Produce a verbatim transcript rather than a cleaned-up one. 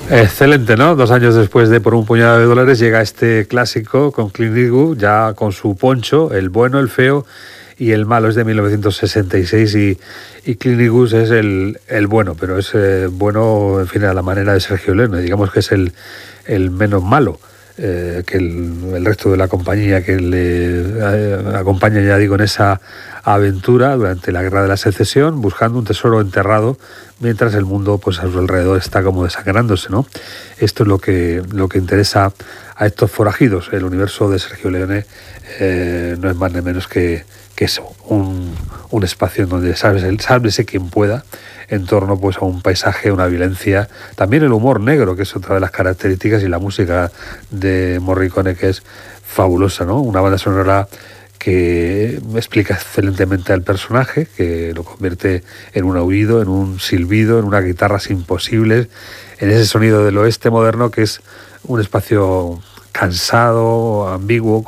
Excelente, ¿no? Dos años después de Por un puñado de dólares llega este clásico con Clint Eastwood, ya con su poncho, el bueno, el feo y el malo. Es de mil novecientos sesenta y seis y, y Clint Eastwood es el, el bueno, pero es eh, bueno, en fin, a la manera de Sergio Leone. Digamos que es el, el menos malo eh, que el, el resto de la compañía que le eh, acompaña, ya digo, en esa aventura durante la Guerra de la Secesión, buscando un tesoro enterrado, mientras el mundo pues a su alrededor está como desangrándose, ¿no? Esto es lo que, lo que interesa a estos forajidos. El universo de Sergio Leone eh, no es más ni menos que, que eso, un, un espacio en donde sálvese, sálvese quien pueda, en torno pues a un paisaje, una violencia, también el humor negro, que es otra de las características, y la música de Morricone, que es fabulosa, ¿no? Una banda sonora que explica excelentemente al personaje, que lo convierte en un aullido, en un silbido, en unas guitarras imposibles, en ese sonido del oeste moderno que es un espacio cansado, ambiguo,